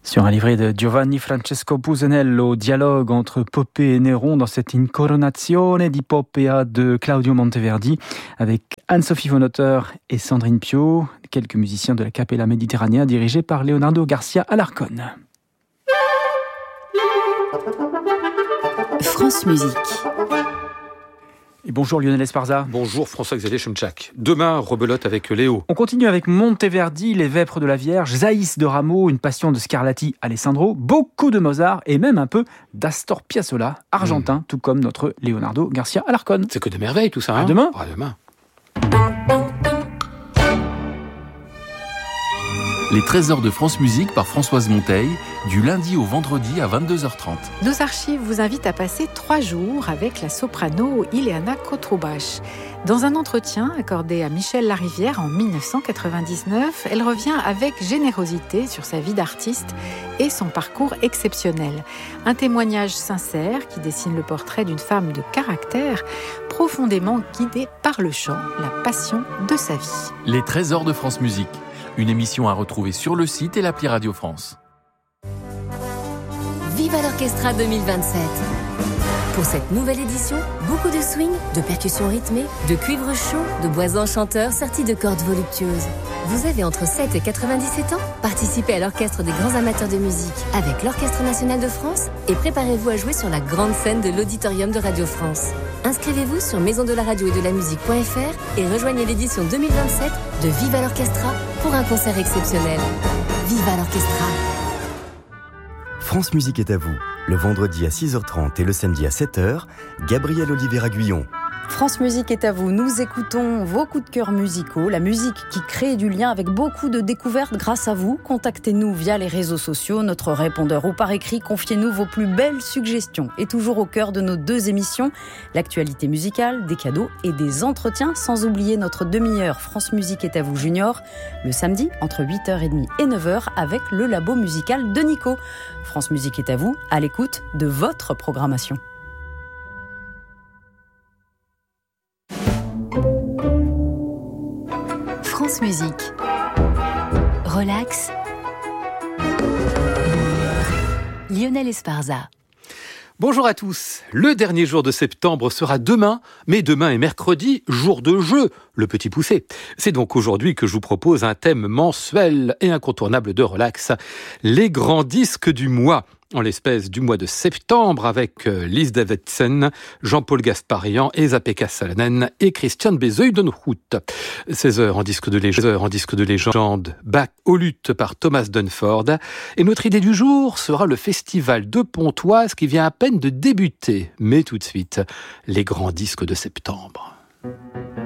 Sur un livret de Giovanni Francesco Pusenello, dialogue entre Poppée et Néron dans cette Incoronazione di Poppea de Claudio Monteverdi, avec Anne-Sophie von Otter et Sandrine Piau, quelques musiciens de la Capella Mediterranea dirigés par Leonardo Garcia Alarcón. France Musique. Et bonjour Lionel Esparza. Bonjour François-Xavier Chomchak. Demain, rebelote avec Léo. On continue avec Monteverdi, Les Vêpres de la Vierge, Zaïs de Rameau, Une Passion de Scarlatti, Alessandro, beaucoup de Mozart et même un peu d'Astor Piazzolla, argentin, tout comme notre Leonardo Garcia Alarcón. C'est que de merveilles tout ça. À demain. À demain. Les trésors de France Musique par Françoise Monteil, du lundi au vendredi à 22h30. Nos archives vous invitent à passer 3 jours avec la soprano Ileana Kotrubach. Dans un entretien accordé à Michel Larivière en 1999, elle revient avec générosité sur sa vie d'artiste et son parcours exceptionnel. Un témoignage sincère qui dessine le portrait d'une femme de caractère, profondément guidée par le chant, la passion de sa vie. Les trésors de France Musique. Une émission à retrouver sur le site et l'appli Radio France. Viva l'Orchestra 2027. Pour cette nouvelle édition, beaucoup de swing, de percussions rythmées, de cuivre chaud, de bois enchanteurs sortis de cordes voluptueuses. Vous avez entre 7 et 97 ans? Participez à l'orchestre des grands amateurs de musique avec l'Orchestre national de France et préparez-vous à jouer sur la grande scène de l'Auditorium de Radio France. Inscrivez-vous sur maisondelaradio et de la musique.fr et rejoignez l'édition 2027 de Viva l'Orchestra pour un concert exceptionnel. Viva l'Orchestra! France Musique est à vous. Le vendredi à 6h30 et le samedi à 7h, Gabriel Oliveira-Guyon. France Musique est à vous. Nous écoutons vos coups de cœur musicaux, la musique qui crée du lien avec beaucoup de découvertes grâce à vous. Contactez-nous via les réseaux sociaux, notre répondeur ou par écrit. Confiez-nous vos plus belles suggestions. Et toujours au cœur de nos 2 émissions, l'actualité musicale, des cadeaux et des entretiens, sans oublier notre demi-heure France Musique est à vous Junior, le samedi entre 8h30 et 9h avec le labo musical de Nico. France Musique est à vous, à l'écoute de votre programmation. France Musique. Relax. Lionel Esparza. Bonjour à tous. Le dernier jour de septembre sera demain, mais demain est mercredi, jour de jeu, le petit poussé. C'est donc aujourd'hui que je vous propose un thème mensuel et incontournable de relax, les grands disques du mois. En l'espèce du mois de septembre avec Lise Davidsen, Jean-Paul Gasparian, Esa-Pekka Salonen et Christian Bezeudenhout. 16 heures en disque de légende, Bach au luth par Thomas Dunford. Et notre idée du jour sera le festival de Pontoise qui vient à peine de débuter. Mais tout de suite, les grands disques de septembre.